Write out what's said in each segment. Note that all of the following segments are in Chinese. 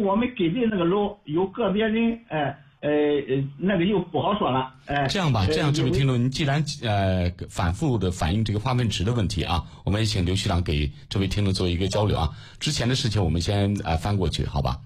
我们给的那个楼有个别人那个又不好说了。 这样吧，这样这位听众，您既然反复的反映这个化粪池的问题啊，我们也请刘局长给这位听众做一个交流啊。之前的事情我们先翻过去，好吧？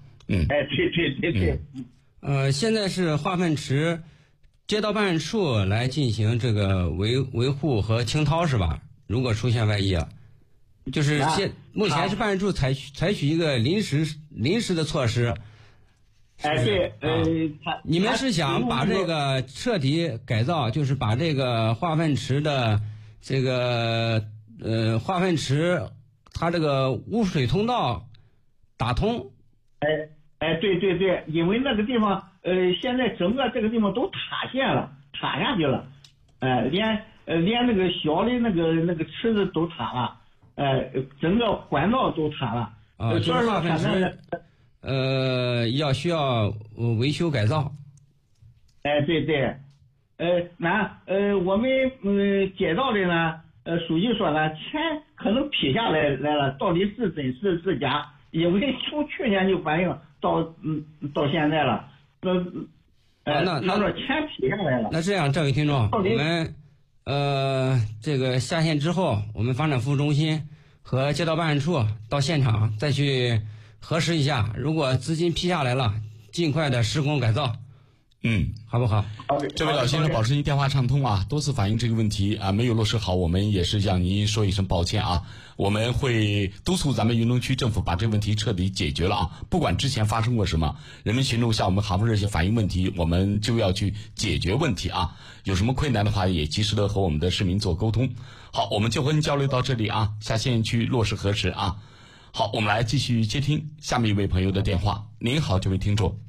对。 现在是化粪池街道办事处来进行这个维护和清掏是吧？如果出现外溢了，就是目前是办事处采取一个临时的措施。 对， 你们是想把这个彻底改造，就是把这个化粪池的这个化粪池它这个污水通道打通。 对，因为那个地方现在整个这个地方都塌下去了，连那个小的那个池子都塌了，整个管道都塌了。 就是化粪池需要维修改造。 对，我们街道的呢，书记说呢，钱可能批下来了，到底是真是假？因为从去年就反映到现在了，他说钱批下来了。 那这样，这位听众，我们这个下线之后，我们发展服务中心和街道办事处到现场再去核实一下，如果资金批下来了，尽快的施工改造。好不好？ 这位老先生保持您电话畅通啊，多次反映这个问题啊，没有落实好，我们也是向您说一声抱歉啊。我们会督促咱们云龙区政府把这个问题彻底解决了啊。不管之前发生过什么，人民群众向我们航风热线反映问题，我们就要去解决问题啊。有什么困难的话，也及时的和我们的市民做沟通。好，我们就和您交流到这里啊，下线去落实核实啊。好，我们来继续接听下面一位朋友的电话。您好，这位听众。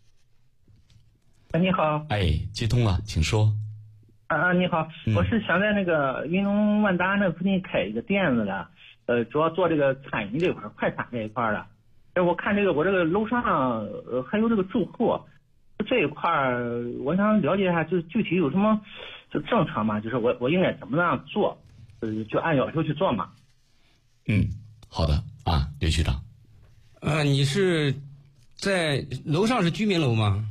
你好， 接通了，请说。 你好，我是想在那个云龙万达那附近开一个店子的，主要做这个餐饮这块，快餐这一块的。我看我这个楼上还有这个住户这一块，我想了解一下，就具体有什么就政策嘛？就是我应该怎么样做，就按要求去做嘛。 好的啊，刘局长。 你是在楼上是居民楼吗？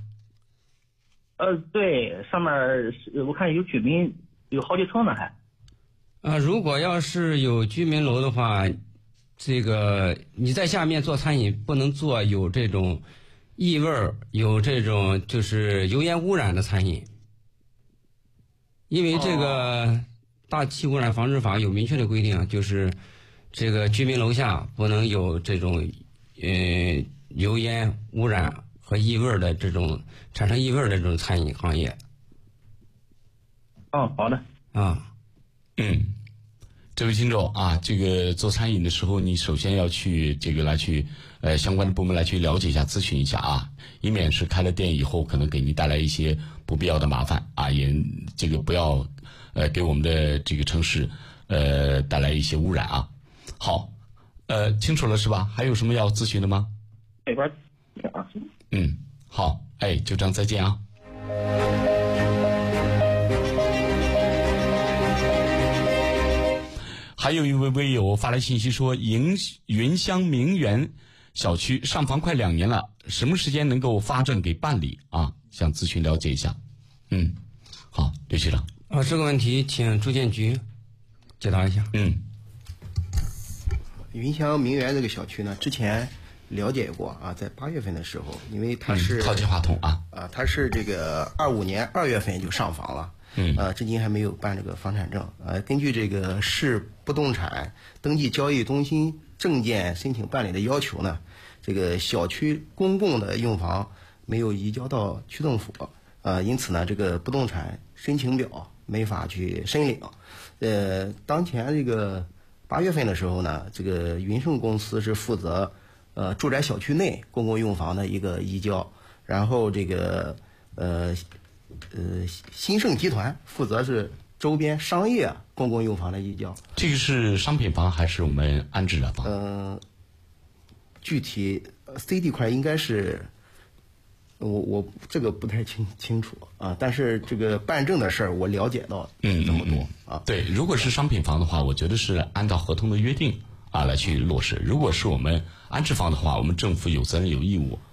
对，上面我看有居民，有好几层呢还。 如果要是有居民楼的话，这个你在下面做餐饮不能做有这种异味儿、有这种就是油烟污染的餐饮，因为这个大气污染防治法有明确的规定，就是这个居民楼下不能有这种油烟污染和异味的这种产生异味的这种餐饮行业。 好的。 这位听众啊，这个做餐饮的时候，你首先要去相关的部门来去了解一下、咨询一下啊，以免是开了店以后可能给你带来一些不必要的麻烦啊，也这个不要给我们的这个城市带来一些污染啊。好，清楚了是吧？还有什么要咨询的吗？ 这边好，就这样，再见啊。还有一位微友发来信息说，云香明园小区上房快2年了，什么时间能够发证给办理啊？想咨询了解一下。好，刘局长。 这个问题请住建局解答一下。 云香明园这个小区呢，之前了解过啊，在8月份的时候，因为它是靠近话筒啊， 它是这个25年2月份就上房了，至今还没有办这个房产证。根据这个市不动产登记交易中心证件申请办理的要求呢，这个小区公共的用房没有移交到区政府，因此呢，这个不动产申请表没法去申领。当前这个8月份的时候呢，这个云盛公司是负责住宅小区内公共用房的一个移交，然后这个新盛集团负责是周边商业公共用房的移交。 这个是商品房还是我们安置的房？ 具体 C 地块应该是我这个不太清楚啊，但是这个办证的事儿我了解到这么多啊。 对，如果是商品房的话，我觉得是按照合同的约定来去落实。如果是我们安置房的话，我们政府有责任有义务